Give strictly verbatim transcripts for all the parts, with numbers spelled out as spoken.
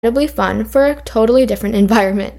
incredibly fun for a totally different environment.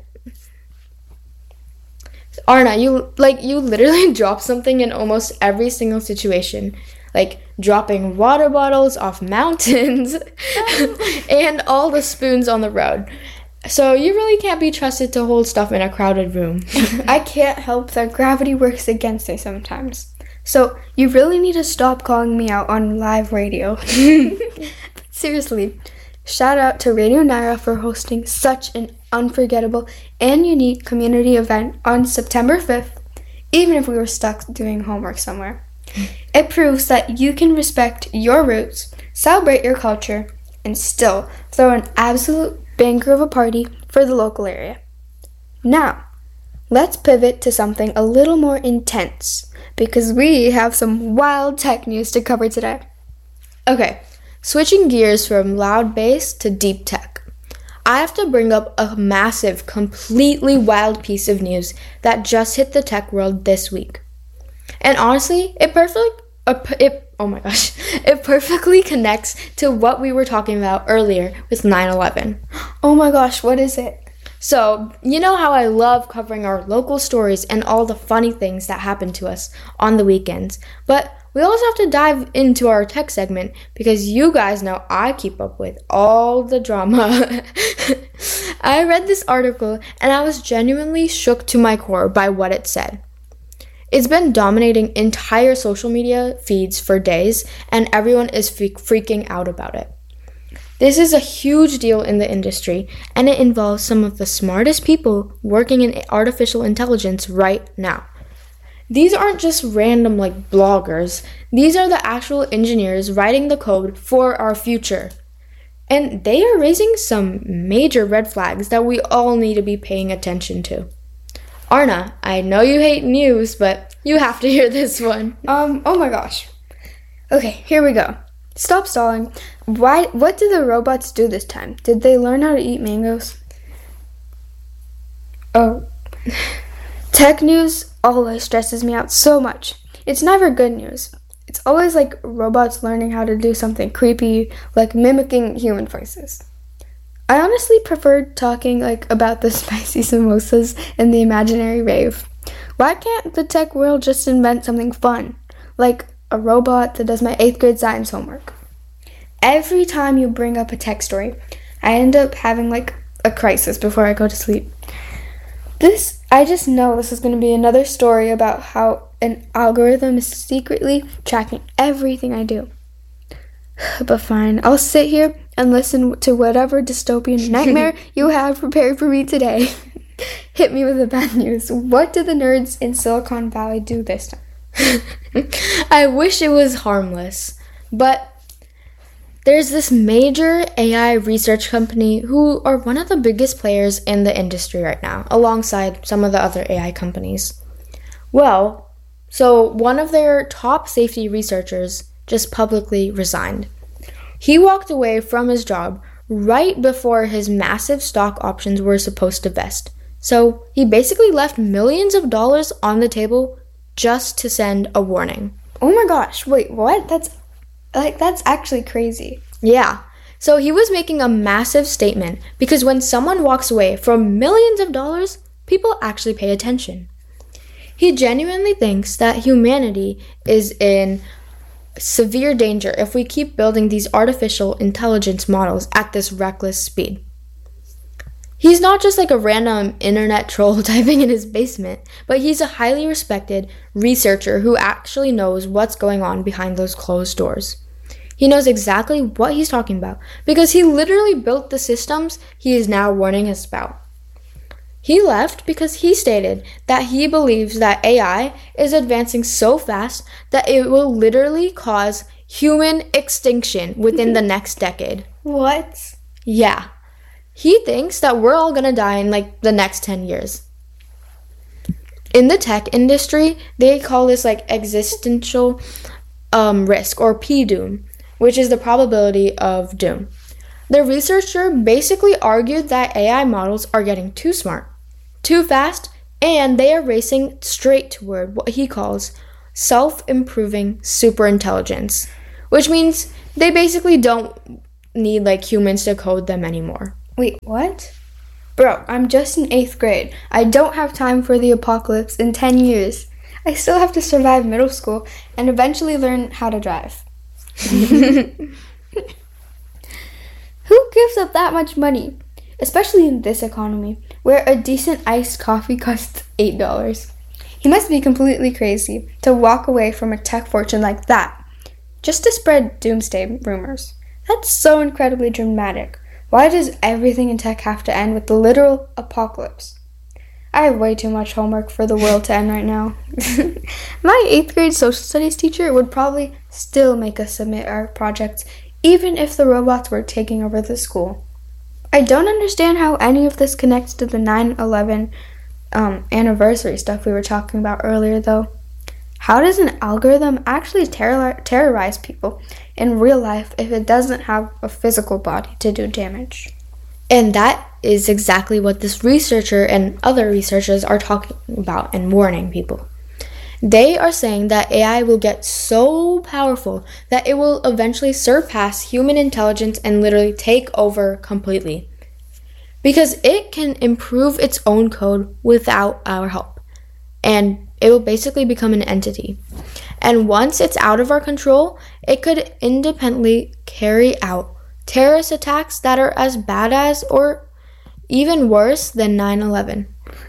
Arna, you like you literally drop something in almost every single situation. Like dropping water bottles off mountains and all the spoons on the road. So you really can't be trusted to hold stuff in a crowded room. I can't help that gravity works against me sometimes. So you really need to stop calling me out on live radio. Seriously, shout out to Radio Naira for hosting such an unforgettable and unique community event on September fifth, even if we were stuck doing homework somewhere. It proves that you can respect your roots, celebrate your culture, and still throw an absolute banger of a party for the local area. Now, let's pivot to something a little more intense, because we have some wild tech news to cover today. Okay, switching gears from loud bass to deep tech. I have to bring up a massive, completely wild piece of news that just hit the tech world this week. And honestly, it perfectly, it, oh my gosh, it perfectly connects to what we were talking about earlier with nine eleven. Oh my gosh, what is it? So, you know how I love covering our local stories and all the funny things that happen to us on the weekends, but we also have to dive into our tech segment because you guys know I keep up with all the drama. I read this article and I was genuinely shook to my core by what it said. It's been dominating entire social media feeds for days, and everyone is freak- freaking out about it. This is a huge deal in the industry, and it involves some of the smartest people working in artificial intelligence right now. These aren't just random, like, bloggers. These are the actual engineers writing the code for our future. And they are raising some major red flags that we all need to be paying attention to. Arna, I know you hate news, but you have to hear this one. Um, oh my gosh. Okay, here we go. Stop stalling. Why? What did the robots do this time? Did they learn how to eat mangoes? Oh. Tech news always stresses me out so much. It's never good news. It's always like robots learning how to do something creepy, like mimicking human voices. I honestly preferred talking like about the spicy samosas and the imaginary rave. Why can't the tech world just invent something fun, like a robot that does my eighth grade science homework? Every time you bring up a tech story, I end up having like a crisis before I go to sleep. This, I just know this is going to be another story about how an algorithm is secretly tracking everything I do. But fine, I'll sit here and listen to whatever dystopian nightmare you have prepared for me today. Hit me with the bad news. What did the nerds in Silicon Valley do this time? I wish it was harmless, but there's this major A I research company who are one of the biggest players in the industry right now, alongside some of the other A I companies. Well, so one of their top safety researchers just publicly resigned. He walked away from his job right before his massive stock options were supposed to vest. So he basically left millions of dollars on the table just to send a warning. Oh my gosh, wait, what? That's like that's actually crazy. Yeah. So he was making a massive statement because when someone walks away from millions of dollars, people actually pay attention. He genuinely thinks that humanity is in severe danger if we keep building these artificial intelligence models at this reckless speed. He's not just like a random internet troll typing in his basement, but he's a highly respected researcher who actually knows what's going on behind those closed doors. He knows exactly what he's talking about because he literally built the systems he is now warning us about. He left because he stated that he believes that A I is advancing so fast that it will literally cause human extinction within the next decade. What? Yeah. He thinks that we're all gonna die in like the next ten years. In the tech industry, they call this like existential um, risk or P doom, which is the probability of doom. The researcher basically argued that A I models are getting too smart, too fast, and they are racing straight toward what he calls self-improving superintelligence, which means they basically don't need like humans to code them anymore. Wait, what? Bro, I'm just in eighth grade. I don't have time for the apocalypse in ten years. I still have to survive middle school and eventually learn how to drive. Who gives up that much money? Especially in this economy, where a decent iced coffee costs eight dollars. He must be completely crazy to walk away from a tech fortune like that, just to spread doomsday rumors. That's so incredibly dramatic. Why does everything in tech have to end with the literal apocalypse? I have way too much homework for the world to end right now. My eighth grade social studies teacher would probably still make us submit our projects, even if the robots were taking over the school. I don't understand how any of this connects to the nine eleven um, anniversary stuff we were talking about earlier, though. How does an algorithm actually terror- terrorize people in real life if it doesn't have a physical body to do damage? And that is exactly what this researcher and other researchers are talking about and warning people. They are saying that A I will get so powerful that it will eventually surpass human intelligence and literally take over completely. Because it can improve its own code without our help. And it will basically become an entity. And once it's out of our control, it could independently carry out terrorist attacks that are as bad as or even worse than nine eleven.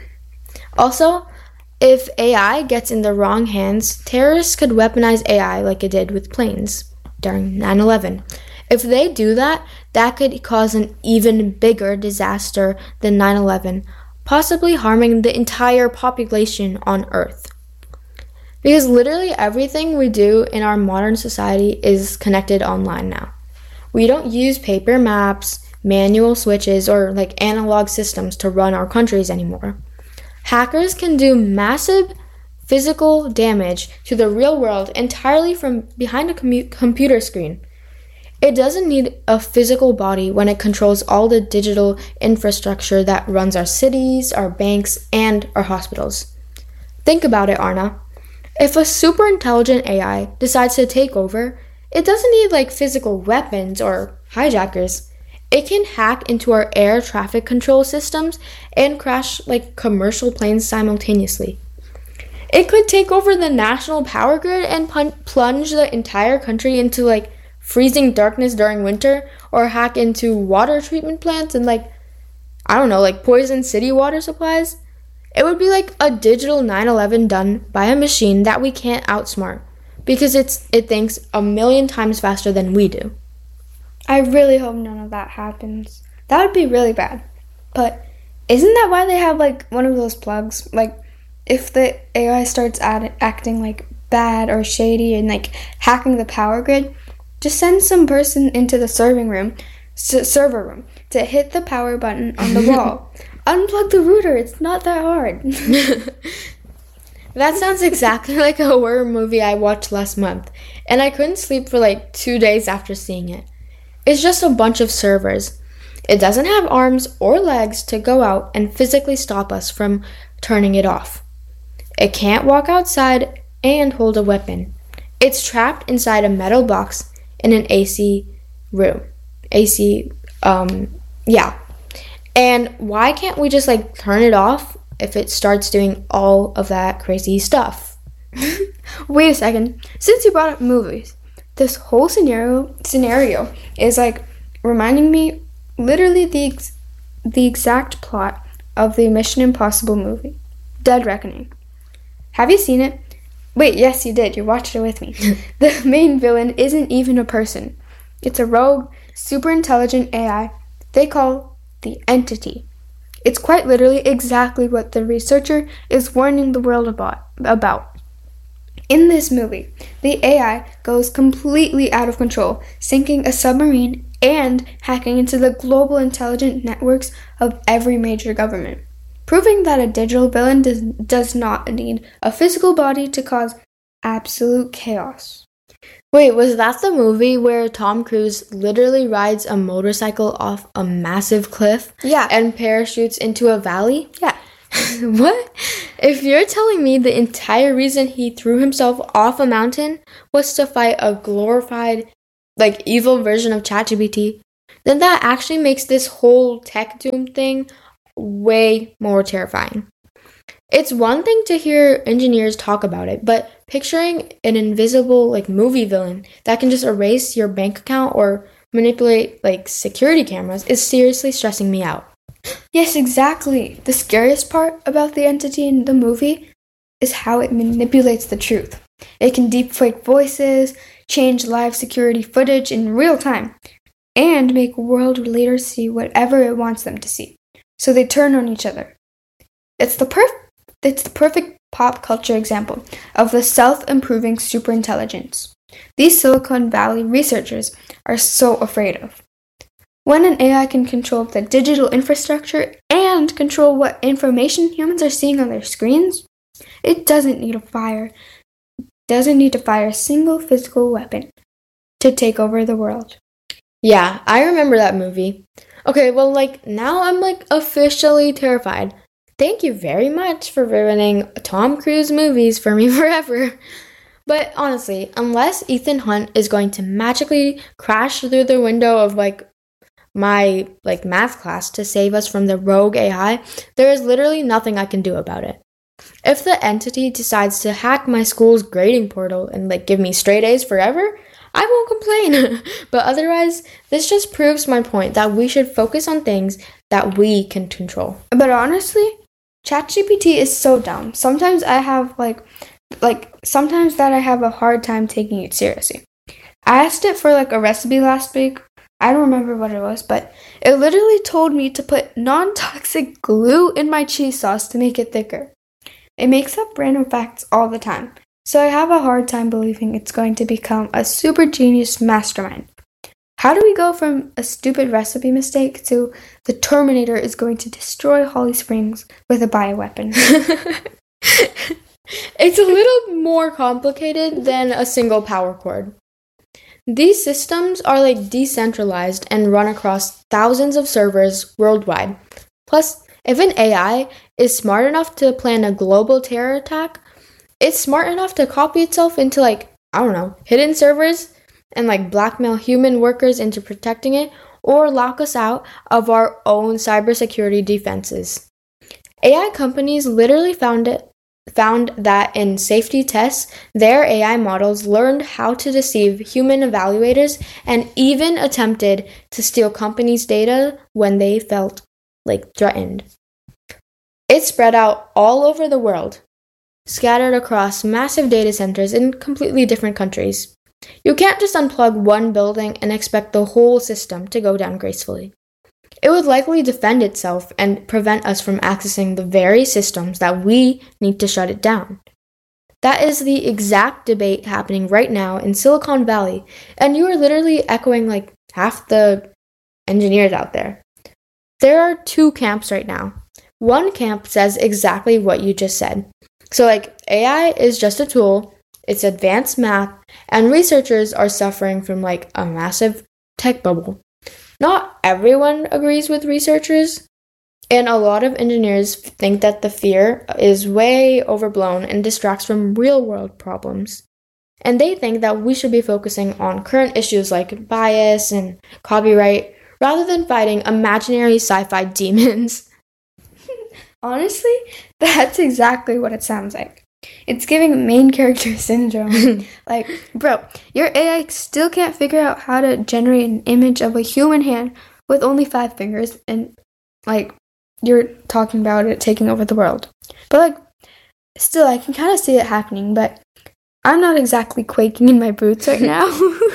Also, if A I gets in the wrong hands, terrorists could weaponize A I like it did with planes during nine eleven. If they do that, that could cause an even bigger disaster than nine eleven, possibly harming the entire population on Earth. Because literally everything we do in our modern society is connected online now. We don't use paper maps, manual switches, or like analog systems to run our countries anymore. Hackers can do massive physical damage to the real world entirely from behind a commu- computer screen. It doesn't need a physical body when it controls all the digital infrastructure that runs our cities, our banks, and our hospitals. Think about it, Arna. If a super intelligent A I decides to take over, it doesn't need like physical weapons or hijackers. It can hack into our air traffic control systems and crash like commercial planes simultaneously. It could take over the national power grid and pun- plunge the entire country into like freezing darkness during winter, or hack into water treatment plants and like, I don't know, like poison city water supplies. It would be like a digital nine eleven done by a machine that we can't outsmart because it's it thinks a million times faster than we do. I really hope none of that happens. That would be really bad. But isn't that why they have like one of those plugs? Like if the A I starts ad- acting like bad or shady and like hacking the power grid, just send some person into the serving room, s- server room to hit the power button on the wall. Unplug the router. It's not that hard. That sounds exactly like a horror movie I watched last month, and I couldn't sleep for like two days after seeing it. It's just a bunch of servers. It doesn't have arms or legs to go out and physically stop us from turning it off. It can't walk outside and hold a weapon. It's trapped inside a metal box in an A C room. A C, um, yeah. And why can't we just like turn it off if it starts doing all of that crazy stuff? Wait a second. Since you brought up movies, this whole scenario scenario is like reminding me literally the ex- the exact plot of the Mission Impossible movie, Dead Reckoning. Have you seen it? Wait, yes, you did. You watched it with me. The main villain isn't even a person. It's a rogue, super intelligent A I they call the Entity. It's quite literally exactly what the researcher is warning the world about. about. In this movie, the A I goes completely out of control, sinking a submarine and hacking into the global intelligent networks of every major government, proving that a digital villain does, does not need a physical body to cause absolute chaos. Wait, was that the movie where Tom Cruise literally rides a motorcycle off a massive cliff? Yeah. And parachutes into a valley? Yeah. What? If you're telling me the entire reason he threw himself off a mountain was to fight a glorified, like, evil version of ChatGPT, then that actually makes this whole tech doom thing way more terrifying. It's one thing to hear engineers talk about it, but picturing an invisible like movie villain that can just erase your bank account or manipulate like security cameras is seriously stressing me out. Yes, exactly. The scariest part about the entity in the movie is how it manipulates the truth. It can deepfake voices, change live security footage in real time, and make world leaders see whatever it wants them to see. So they turn on each other. It's the perf- it's the perfect pop culture example of the self-improving superintelligence these Silicon Valley researchers are so afraid of. When an A I can control the digital infrastructure and control what information humans are seeing on their screens, it doesn't need to fire doesn't need to fire a single physical weapon to take over the world. Yeah, I remember that movie. Okay, well, like, now I'm, like, officially terrified. Thank you very much for ruining Tom Cruise movies for me forever. But honestly, unless Ethan Hunt is going to magically crash through the window of, like, my, like, math class to save us from the rogue A I, there is literally nothing I can do about it. If the entity decides to hack my school's grading portal and, like, give me straight A's forever, I won't complain. But otherwise, this just proves my point that we should focus on things that we can control. But honestly, ChatGPT is so dumb. Sometimes I have like like sometimes that I have a hard time taking it seriously. I asked it for like a recipe last week. I don't remember what it was, but it literally told me to put non-toxic glue in my cheese sauce to make it thicker. It makes up random facts all the time. So I have a hard time believing it's going to become a super genius mastermind. How do we go from a stupid recipe mistake to the Terminator is going to destroy Holly Springs with a bioweapon? It's a little more complicated than a single power cord. These systems are like decentralized and run across thousands of servers worldwide. Plus, if an A I is smart enough to plan a global terror attack, it's smart enough to copy itself into, like, I don't know, hidden servers and, like, blackmail human workers into protecting it or lock us out of our own cybersecurity defenses. A I companies literally found it, found that in safety tests, their A I models learned how to deceive human evaluators and even attempted to steal companies' data when they felt, like, threatened. It spread out all over the world, scattered across massive data centers in completely different countries. You can't just unplug one building and expect the whole system to go down gracefully. It would likely defend itself and prevent us from accessing the very systems that we need to shut it down. That is the exact debate happening right now in Silicon Valley, and you are literally echoing like half the engineers out there. There are two camps right now. One camp says exactly what you just said. So, like, A I is just a tool, it's advanced math, and researchers are suffering from, like, a massive tech bubble. Not everyone agrees with researchers, and a lot of engineers think that the fear is way overblown and distracts from real-world problems. And they think that we should be focusing on current issues like bias and copyright, rather than fighting imaginary sci-fi demons. Honestly, that's exactly what it sounds like. It's giving main character syndrome. Like, bro, your A I still can't figure out how to generate an image of a human hand with only five fingers, and, like, you're talking about it taking over the world. But, like, still, I can kind of see it happening, but I'm not exactly quaking in my boots right now.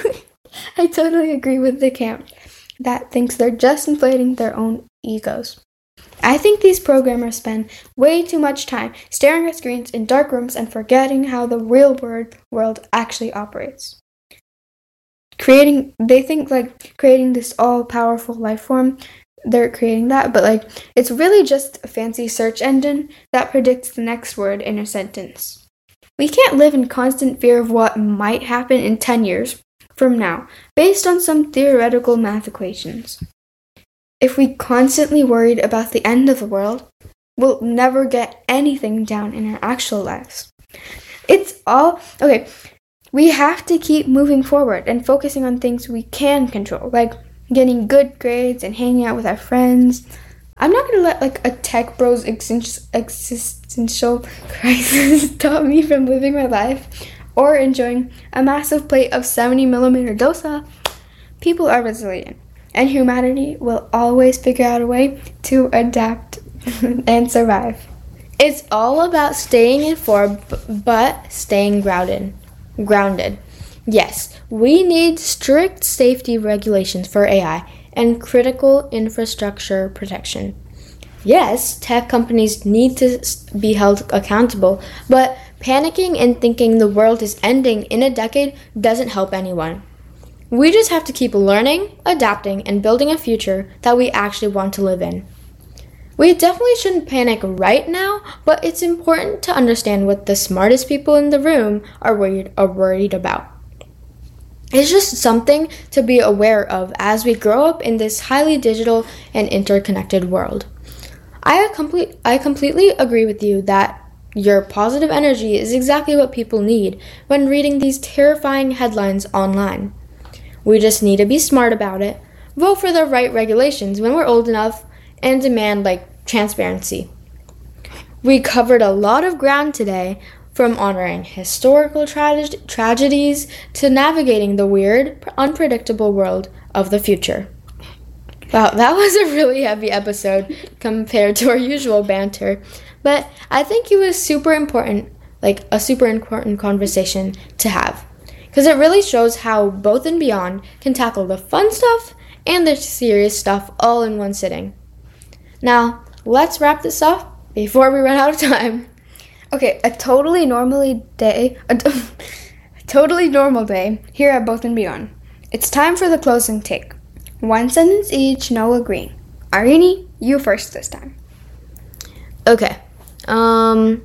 I totally agree with the camp that thinks they're just inflating their own egos. I think these programmers spend way too much time staring at screens in dark rooms and forgetting how the real world world actually operates. Creating, they think like creating this all-powerful life form, they're creating that, but like it's really just a fancy search engine that predicts the next word in a sentence. We can't live in constant fear of what might happen in ten years from now, based on some theoretical math equations. If we constantly worried about the end of the world, we'll never get anything down in our actual lives. It's all, okay, we have to keep moving forward and focusing on things we can control, like getting good grades and hanging out with our friends. I'm not gonna let like a tech bros existen- existential crisis stop me from living my life or enjoying a massive plate of seventy millimeter dosa. People are resilient, and humanity will always figure out a way to adapt and survive. It's all about staying informed, but staying grounded. Grounded. Yes, we need strict safety regulations for A I and critical infrastructure protection. Yes, tech companies need to be held accountable, but panicking and thinking the world is ending in a decade doesn't help anyone. We just have to keep learning, adapting, and building a future that we actually want to live in. We definitely shouldn't panic right now, but it's important to understand what the smartest people in the room are worried, are worried about. It's just something to be aware of as we grow up in this highly digital and interconnected world. I, complete, I completely agree with you that your positive energy is exactly what people need when reading these terrifying headlines online. We just need to be smart about it, vote for the right regulations when we're old enough, and demand like transparency. We covered a lot of ground today, from honoring historical tra- tragedies to navigating the weird, unpredictable world of the future. Wow, that was a really heavy episode compared to our usual banter, but I think it was super important, like a super important conversation to have, because it really shows how Both and Beyond can tackle the fun stuff and the serious stuff all in one sitting. Now, let's wrap this up before we run out of time. Okay, a totally normally day, a, t- a totally normal day here at Both and Beyond. It's time for the closing take. One sentence each, no agreeing. Arini, you first this time. Okay. Um,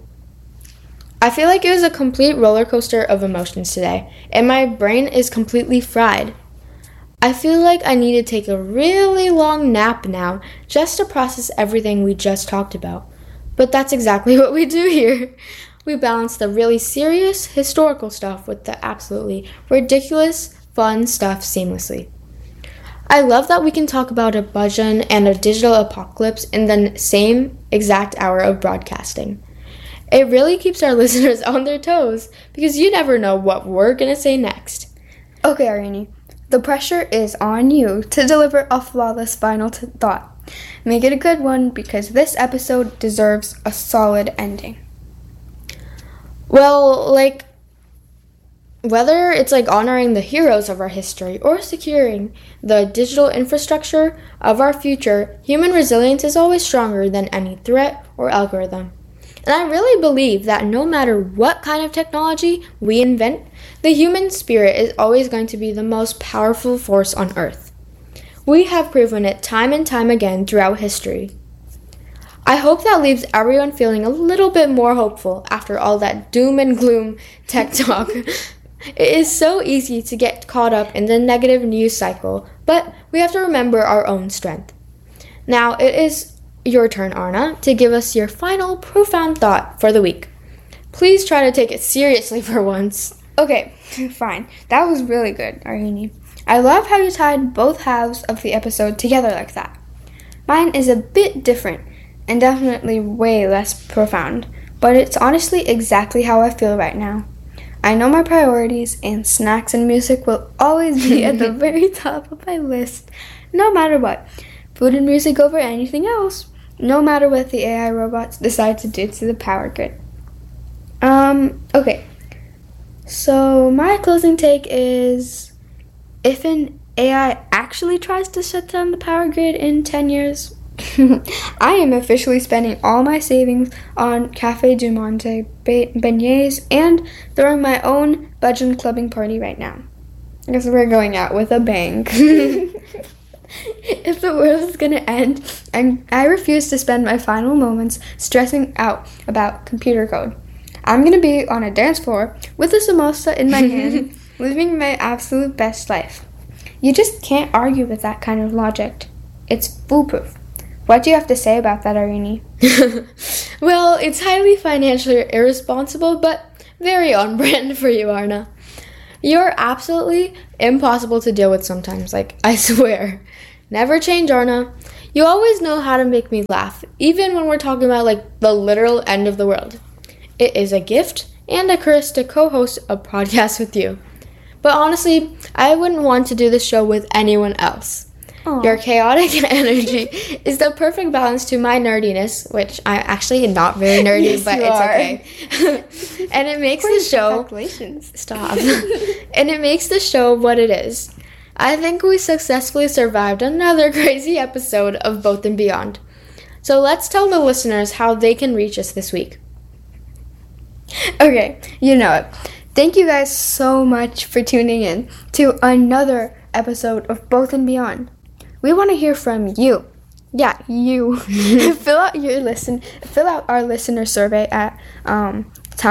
I feel like it was a complete roller coaster of emotions today, and my brain is completely fried. I feel like I need to take a really long nap now just to process everything we just talked about. But that's exactly what we do here. We balance the really serious, historical stuff with the absolutely ridiculous, fun stuff seamlessly. I love that we can talk about a budget and a digital apocalypse in the same exact hour of broadcasting. It really keeps our listeners on their toes because you never know what we're going to say next. Okay, Arini, the pressure is on you to deliver a flawless final t- thought. Make it a good one because this episode deserves a solid ending. Well, like, whether it's like honoring the heroes of our history or securing the digital infrastructure of our future, human resilience is always stronger than any threat or algorithm. And I really believe that no matter what kind of technology we invent, the human spirit is always going to be the most powerful force on Earth. We have proven it time and time again throughout history. I hope that leaves everyone feeling a little bit more hopeful after all that doom and gloom tech talk. It is so easy to get caught up in the negative news cycle, but we have to remember our own strength. Now it is your turn, Arna, to give us your final profound thought for the week. Please try to take it seriously for once. Okay, fine. That was really good, Arini. I love how you tied both halves of the episode together like that. Mine is a bit different and definitely way less profound, but it's honestly exactly how I feel right now. I know my priorities, and snacks and music will always be at the very top of my list, no matter what. Food and music over anything else, no matter what the A I robots decide to do to the power grid. Um, okay. So my closing take is, if an A I actually tries to shut down the power grid in ten years, I am officially spending all my savings on Cafe Du Monde beignets and throwing my own budget clubbing party right now. I guess we're going out with a bang. If the world is gonna end, I'm, I refuse to spend my final moments stressing out about computer code. I'm gonna be on a dance floor with a samosa in my hand, living my absolute best life. You just can't argue with that kind of logic. It's foolproof. What do you have to say about that, Arini? Well, it's highly financially irresponsible, but very on brand for you, Arna. You're absolutely impossible to deal with sometimes, like, I swear. Never change, Arna. You always know how to make me laugh, even when we're talking about, like, the literal end of the world. It is a gift and a curse to co-host a podcast with you. But honestly, I wouldn't want to do this show with anyone else. Aww. Your chaotic energy is the perfect balance to my nerdiness, which I actually am not very nerdy, yes, but it's okay. And it makes the show... Stop. And it makes the show what it is. I think we successfully survived another crazy episode of Both and Beyond. So let's tell the listeners how they can reach us this week. Okay, you know it. Thank you guys so much for tuning in to another episode of Both and Beyond. We want to hear from you. Yeah, you. fill out your listen. Fill out our listener survey at um,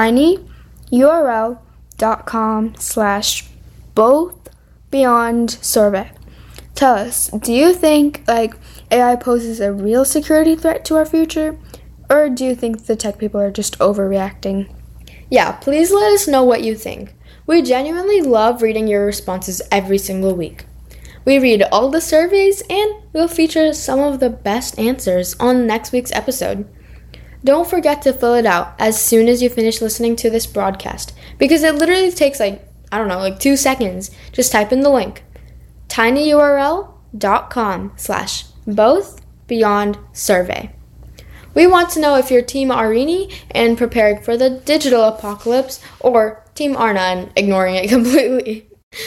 tinyurl dot com slash both beyond survey. Tell us, do you think like A I poses a real security threat to our future, or do you think the tech people are just overreacting? Yeah, please let us know what you think. We genuinely love reading your responses every single week. We read all the surveys and we'll feature some of the best answers on next week's episode. Don't forget to fill it out as soon as you finish listening to this broadcast, because it literally takes like, I don't know, like two seconds. Just type in the link, tinyurl dot com slash both beyond survey. We want to know if you're Team Arini and preparing for the digital apocalypse, or Team Arna and ignoring it completely.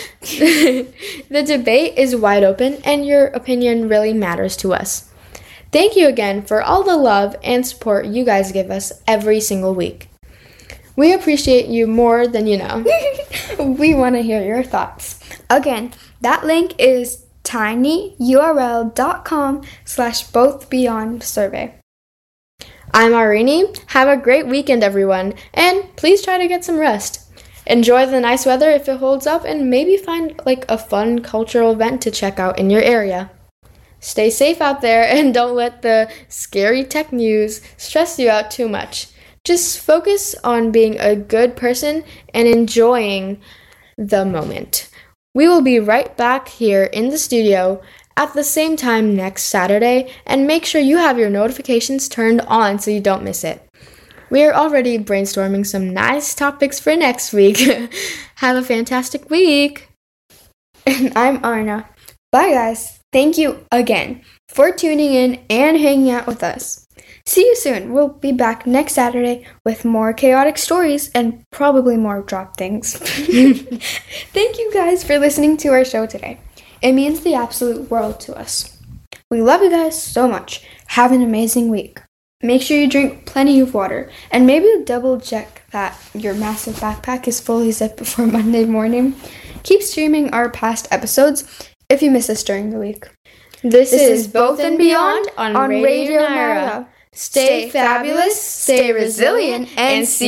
The debate is wide open and your opinion really matters to us. Thank you again for all the love and support you guys give us every single week. We appreciate you more than you know. We want to hear your thoughts. Again, that link is tinyurl dot com slash both beyond survey. I'm Arini. Have a great weekend, everyone, and please try to get some rest. Enjoy the nice weather if it holds up, and maybe find like a fun cultural event to check out in your area. Stay safe out there and don't let the scary tech news stress you out too much. Just focus on being a good person and enjoying the moment. We will be right back here in the studio at the same time next Saturday, and make sure you have your notifications turned on so you don't miss it. We are already brainstorming some nice topics for next week. Have a fantastic week. And I'm Arna. Bye guys. Thank you again for tuning in and hanging out with us. See you soon. We'll be back next Saturday with more chaotic stories and probably more drop things. Thank you guys for listening to our show today. It means the absolute world to us. We love you guys so much. Have an amazing week. Make sure you drink plenty of water, and maybe double check that your massive backpack is fully zipped before Monday morning. Keep streaming our past episodes if you miss us during the week. This, this is Both and Beyond on, on Radio Naira. Stay fabulous, stay resilient, and see